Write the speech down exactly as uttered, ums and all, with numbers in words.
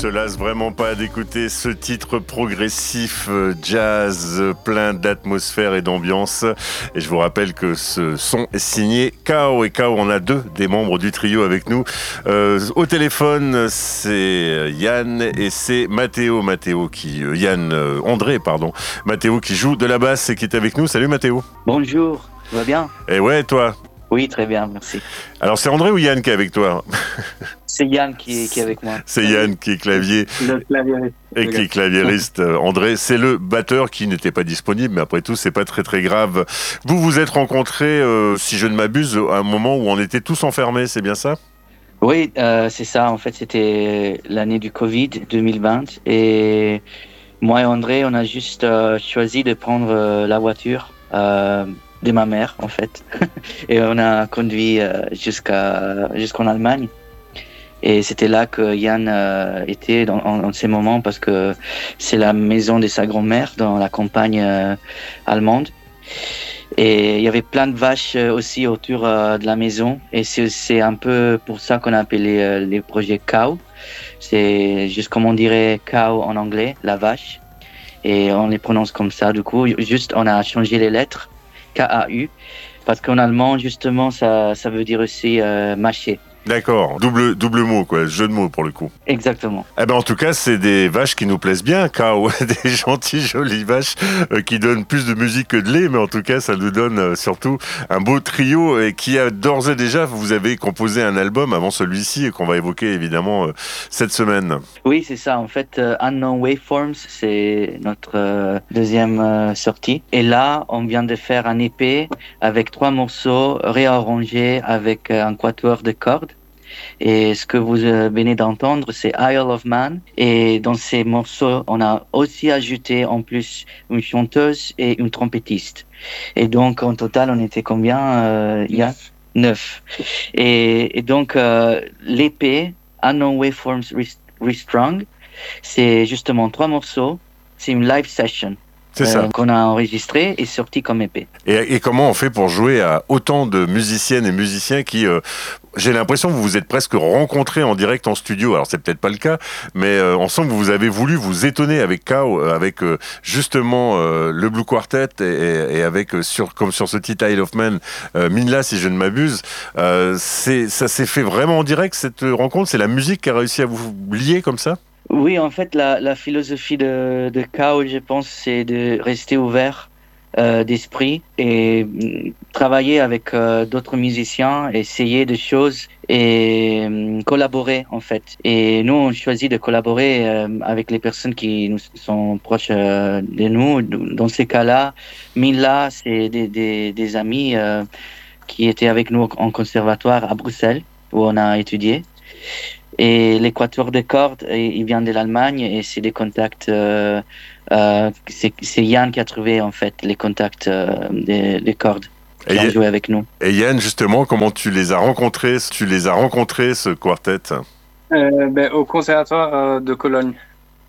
se lasse vraiment pas d'écouter ce titre progressif jazz plein d'atmosphère et d'ambiance. Et je vous rappelle que ce son est signé K O. Et K O, on a deux des membres du trio avec nous. Euh, au téléphone, c'est Yann et c'est Mathéo. Mathéo qui, euh, Yann, euh, André, pardon. Mathéo qui joue de la basse et qui est avec nous. Salut Mathéo. Bonjour, tout va bien? Et ouais, toi? Oui, très bien, merci. Alors c'est André ou Yann qui est avec toi? C'est Yann qui est, qui est avec moi. C'est Yann qui est clavier. Le claviériste. Et qui est claviériste. André, c'est le batteur qui n'était pas disponible, mais après tout, c'est pas très très grave. Vous vous êtes rencontrés, euh, si je ne m'abuse, à un moment où on était tous enfermés, c'est bien ça? Oui, euh, c'est ça. En fait, c'était l'année du Covid deux mille vingt. Et moi et André, on a juste euh, choisi de prendre euh, la voiture euh, de ma mère, en fait. Et on a conduit euh, jusqu'à, jusqu'en Allemagne. Et c'était là que Yann euh, était dans, en, en ces moments parce que c'est la maison de sa grand-mère dans la campagne euh, allemande. Et il y avait plein de vaches euh, aussi autour euh, de la maison. Et c'est, c'est un peu pour ça qu'on a appelé euh, les projets cow. C'est juste comme on dirait cow en anglais, la vache. Et on les prononce comme ça. Du coup, juste on a changé les lettres, K A U, parce qu'en allemand, justement, ça, ça veut dire aussi euh, mâcher. D'accord, double, double mot, quoi, jeu de mots pour le coup. Exactement. Eh ben, en tout cas, c'est des vaches qui nous plaisent bien, car ouais, des gentilles, jolies vaches euh, qui donnent plus de musique que de lait, mais en tout cas, ça nous donne euh, surtout un beau trio et qui a d'ores et déjà, vous avez composé un album avant celui-ci et qu'on va évoquer évidemment euh, cette semaine. Oui, c'est ça. En fait, euh, Unknown Waveforms, c'est notre euh, deuxième euh, sortie. Et là, on vient de faire un E P avec trois morceaux réarrangés avec euh, un quatuor de cordes. Et ce que vous venez d'entendre, c'est Isle of Man. Et dans ces morceaux, on a aussi ajouté en plus une chanteuse et une trompettiste. Et donc, en total, on était combien, euh, il y a neuf. Et, et donc, euh, l'E P, Unknown Waveforms Restrung, c'est justement trois morceaux. C'est une live session. C'est ça. Euh, qu'on a enregistré et sorti comme E P. Et, et comment on fait pour jouer à autant de musiciennes et musiciens qui, euh, j'ai l'impression que vous vous êtes presque rencontrés en direct en studio. Alors c'est peut-être pas le cas, mais euh, on sent que vous avez voulu vous étonner avec K O, avec euh, justement euh, le Blue Quartet et, et, et avec euh, sur comme sur ce titre Isle of Man, euh, Minla si je ne m'abuse. Euh, c'est ça s'est fait vraiment en direct cette rencontre. C'est la musique qui a réussi à vous lier comme ça? Oui, en fait, la, la philosophie de, de K O, je pense, c'est de rester ouvert euh, d'esprit et euh, travailler avec euh, d'autres musiciens, essayer des choses et euh, collaborer, en fait. Et nous, on choisit de collaborer euh, avec les personnes qui nous sont proches euh, de nous. Dans ces cas-là, Mila, c'est des, des, des amis euh, qui étaient avec nous en conservatoire à Bruxelles, où on a étudié. Et les quatuors de cordes, il vient de l'Allemagne et c'est des contacts. Euh, euh, c'est, c'est Yann qui a trouvé en fait les contacts euh, des, des cordes qui et ont joué avec nous. Et Yann, justement, comment tu les as rencontrés Tu les as rencontrés ce quartet? euh, ben, Au conservatoire euh, de Cologne.